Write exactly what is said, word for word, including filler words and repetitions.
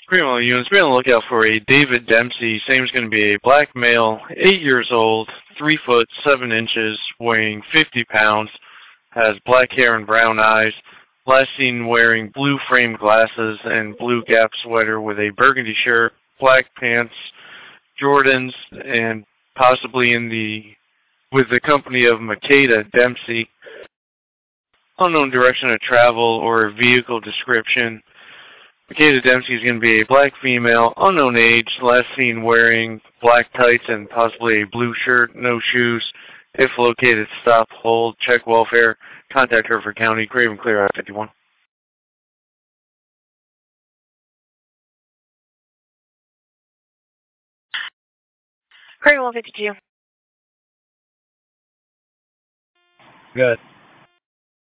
Primo units, be on the lookout for a David Dempsey. Same is going to be a black male, eight years old, three foot seven inches, weighing fifty pounds, has black hair and brown eyes. Last seen wearing blue framed glasses and blue Gap sweater with a burgundy shirt, black pants, Jordans, and possibly in the with the company of Makeda Dempsey. Unknown direction of travel or vehicle description. Makeda Dempsey is going to be a black female, unknown age, last seen wearing black tights and possibly a blue shirt, no shoes. If located, stop, hold, check welfare. Contact Hereford County, Craven Clear, I fifty-one. Craven one fifty-two. Good.